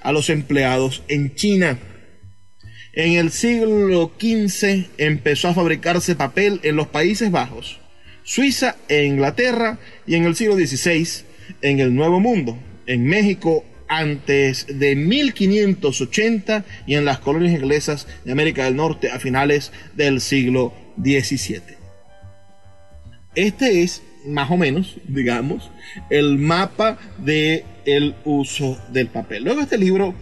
a los empleados en China. En el siglo XV empezó a fabricarse papel en los Países Bajos, Suiza e Inglaterra, y en el siglo XVI en el Nuevo Mundo, en México antes de 1580 y en las colonias inglesas de América del Norte a finales del siglo XVII. Este es más o menos, digamos, el mapa del uso del papel. Luego este libro,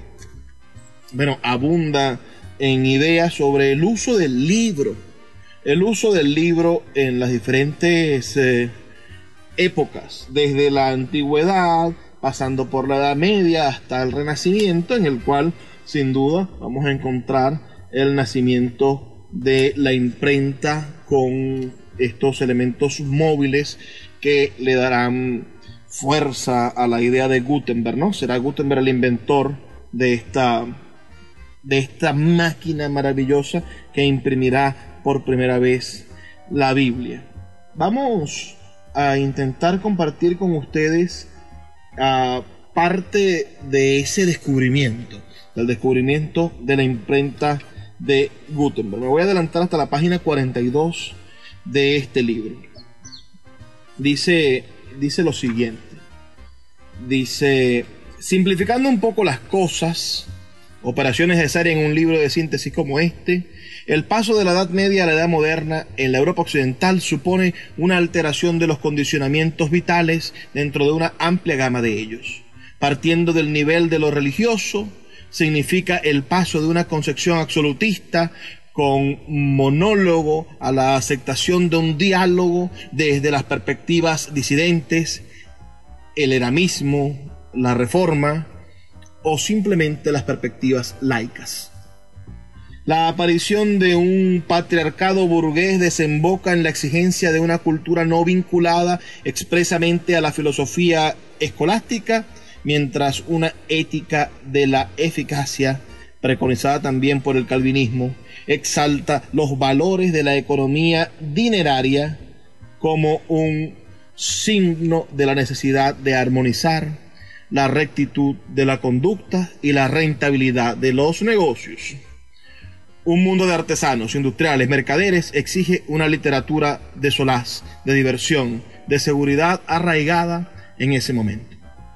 abunda en ideas sobre el uso del libro. El uso del libro en las diferentes épocas, desde la antigüedad, pasando por la Edad Media hasta el Renacimiento, en el cual, sin duda, vamos a encontrar el nacimiento de la imprenta con estos elementos móviles que le darán fuerza a la idea de Gutenberg, ¿no? Será Gutenberg el inventor de esta máquina maravillosa que imprimirá por primera vez la Biblia. Vamos a intentar compartir con ustedes parte de ese descubrimiento, del descubrimiento de la imprenta de Gutenberg. Me voy a adelantar hasta la página 42 de este libro. Dice lo siguiente. Dice: simplificando un poco las cosas, operación necesaria en un libro de síntesis como este, el paso de la Edad Media a la Edad Moderna en la Europa Occidental supone una alteración de los condicionamientos vitales dentro de una amplia gama de ellos. Partiendo del nivel de lo religioso, significa el paso de una concepción absolutista con monólogo a la aceptación de un diálogo desde las perspectivas disidentes, el eramismo, la reforma o simplemente las perspectivas laicas. La aparición de un patriarcado burgués desemboca en la exigencia de una cultura no vinculada expresamente a la filosofía escolástica, mientras una ética de la eficacia, preconizada también por el calvinismo, exalta los valores de la economía dineraria como un signo de la necesidad de armonizar la rectitud de la conducta y la rentabilidad de los negocios. Un mundo de artesanos, industriales, mercaderes exige una literatura de solaz, de diversión, de seguridad arraigada en ese momento.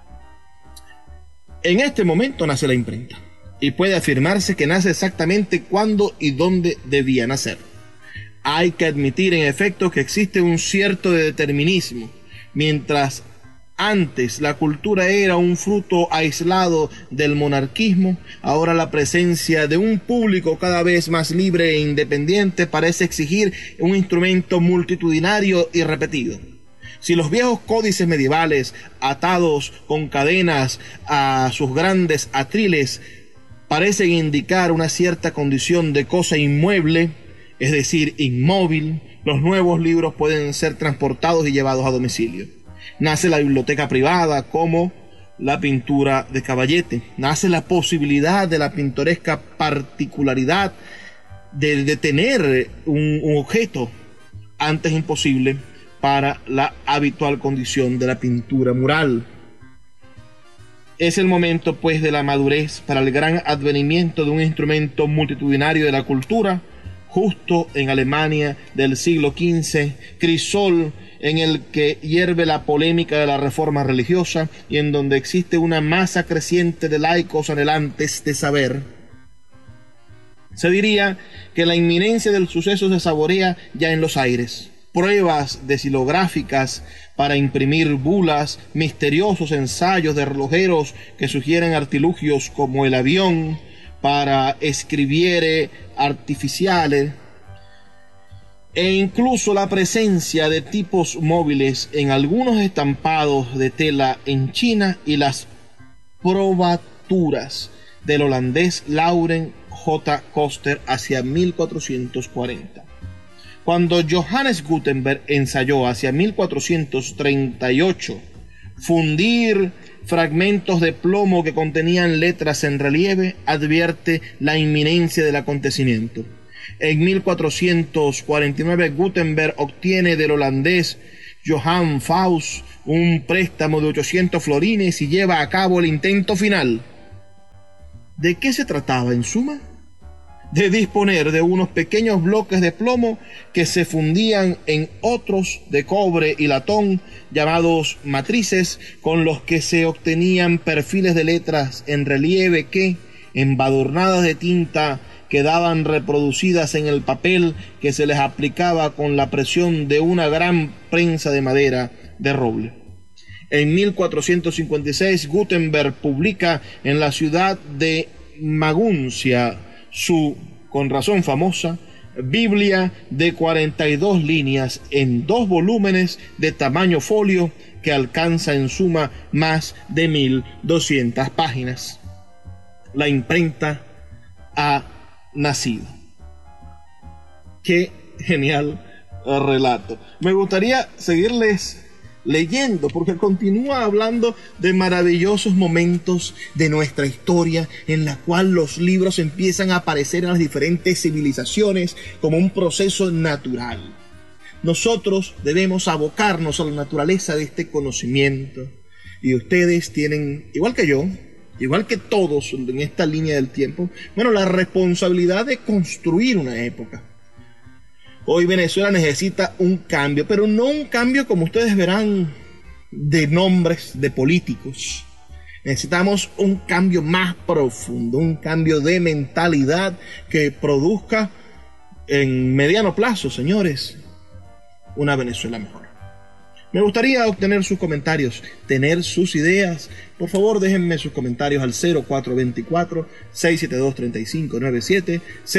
En este momento nace la imprenta, y puede afirmarse que nace exactamente cuándo y dónde debía nacer. Hay que admitir en efecto que existe un cierto determinismo. Mientras antes la cultura era un fruto aislado del monarquismo, ahora la presencia de un público cada vez más libre e independiente parece exigir un instrumento multitudinario y repetido. Si los viejos códices medievales, atados con cadenas a sus grandes atriles, parecen indicar una cierta condición de cosa inmueble, es decir, inmóvil, los nuevos libros pueden ser transportados y llevados a domicilio. Nace la biblioteca privada como la pintura de caballete. Nace la posibilidad de la pintoresca particularidad de tener un objeto antes imposible para la habitual condición de la pintura mural. Es el momento, pues, de la madurez para el gran advenimiento de un instrumento multitudinario de la cultura, justo en Alemania del siglo XV, crisol en el que hierve la polémica de la reforma religiosa y en donde existe una masa creciente de laicos anhelantes de saber. Se diría que la inminencia del suceso se saborea ya en los aires. Pruebas decilográficas para imprimir bulas, misteriosos ensayos de relojeros que sugieren artilugios como el avión para escribiere artificiales, e incluso la presencia de tipos móviles en algunos estampados de tela en China y las probaturas del holandés Lauren J. Koster hacia 1440. Cuando Johannes Gutenberg ensayó hacia 1438 fundir fragmentos de plomo que contenían letras en relieve, advierte la inminencia del acontecimiento. En 1449 Gutenberg obtiene del holandés Johann Faust un préstamo de 800 florines y lleva a cabo el intento final. ¿De qué se trataba en suma? De disponer de unos pequeños bloques de plomo que se fundían en otros de cobre y latón, llamados matrices, con los que se obtenían perfiles de letras en relieve que, embadurnadas de tinta, quedaban reproducidas en el papel que se les aplicaba con la presión de una gran prensa de madera de roble. En 1456 Gutenberg publica en la ciudad de Maguncia su, con razón famosa, Biblia de 42 líneas en 2 volúmenes de tamaño folio que alcanza en suma más de 1200 páginas. La imprenta ha nacido. Qué genial relato. Me gustaría seguirles leyendo porque continúa hablando de maravillosos momentos de nuestra historia en la cual los libros empiezan a aparecer en las diferentes civilizaciones como un proceso natural. Nosotros debemos abocarnos a la naturaleza de este conocimiento y ustedes tienen, igual que yo, igual que todos en esta línea del tiempo, la responsabilidad de construir una época. Hoy Venezuela necesita un cambio, pero no un cambio como ustedes verán de nombres de políticos. Necesitamos un cambio más profundo, un cambio de mentalidad que produzca en mediano plazo, señores, una Venezuela mejor. Me gustaría obtener sus comentarios, tener sus ideas. Por favor, déjenme sus comentarios al 0424-672-3597,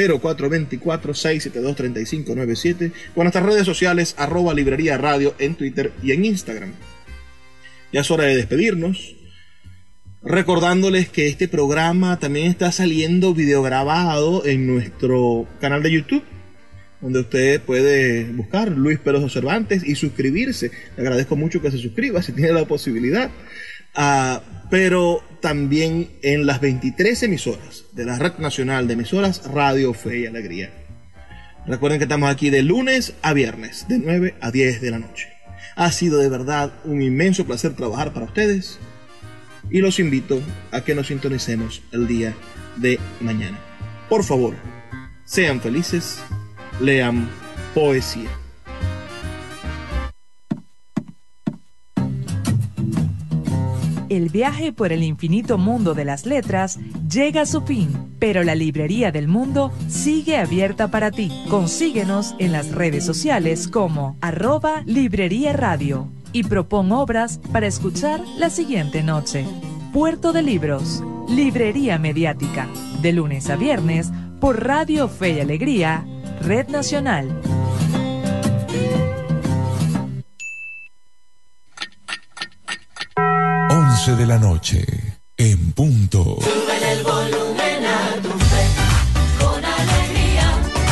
0424-672-3597, o en nuestras redes sociales, @Librería Radio en Twitter y en Instagram. Ya es hora de despedirnos, recordándoles que este programa también está saliendo videograbado en nuestro canal de YouTube, donde usted puede buscar Luis Peroso Cervantes y suscribirse. Le agradezco mucho que se suscriba si tiene la posibilidad. Pero también en las 23 emisoras de la Red Nacional de Emisoras Radio Fe y Alegría. Recuerden que estamos aquí de lunes a viernes, de 9 a 10 de la noche. Ha sido de verdad un inmenso placer trabajar para ustedes y los invito a que nos sintonicemos el día de mañana. Por favor, sean felices. Lean poesía. El viaje por el infinito mundo de las letras llega a su fin, pero la Librería del Mundo sigue abierta para ti. Consíguenos en las redes sociales como @Librería Radio y propon obras para escuchar la siguiente noche. Puerto de Libros, Librería Mediática, de lunes a viernes por Radio Fe y Alegría, Red Nacional. De la noche, en punto. Súbele el volumen a tu fe, con alegría.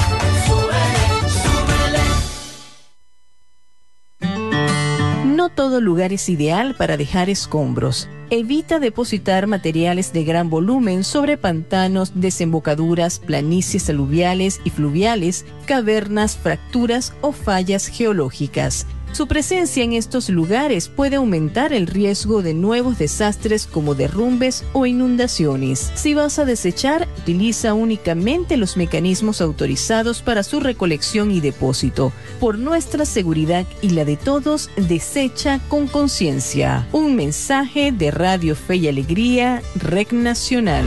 Súbele. No todo lugar es ideal para dejar escombros. Evita depositar materiales de gran volumen sobre pantanos, desembocaduras, planicies aluviales y fluviales, cavernas, fracturas o fallas geológicas. Su presencia en estos lugares puede aumentar el riesgo de nuevos desastres como derrumbes o inundaciones. Si vas a desechar, utiliza únicamente los mecanismos autorizados para su recolección y depósito. Por nuestra seguridad y la de todos, desecha con conciencia. Un mensaje de Radio Fe y Alegría, Red Nacional.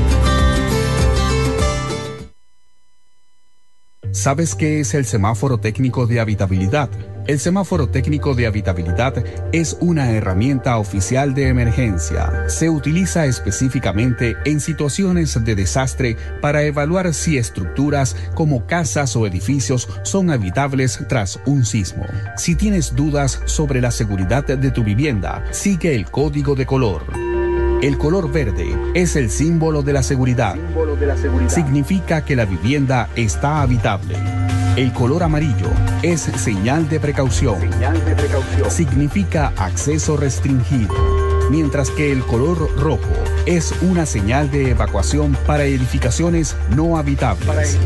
¿Sabes qué es el semáforo técnico de habitabilidad? El semáforo técnico de habitabilidad es una herramienta oficial de emergencia. Se utiliza específicamente en situaciones de desastre para evaluar si estructuras como casas o edificios son habitables tras un sismo. Si tienes dudas sobre la seguridad de tu vivienda, sigue el código de color. El color verde es el símbolo de la seguridad. Significa que la vivienda está habitable. El color amarillo es señal de precaución. Significa acceso restringido. Mientras que el color rojo es una señal de evacuación para edificaciones no habitables.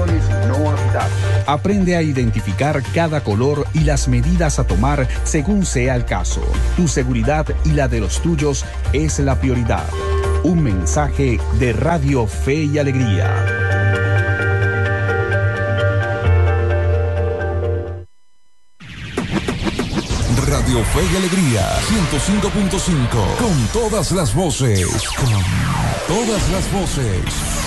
Aprende a identificar cada color y las medidas a tomar según sea el caso. Tu seguridad y la de los tuyos es la prioridad. Un mensaje de Radio Fe y Alegría. Radio Fe y Alegría 105.5. Con todas las voces. Con todas las voces.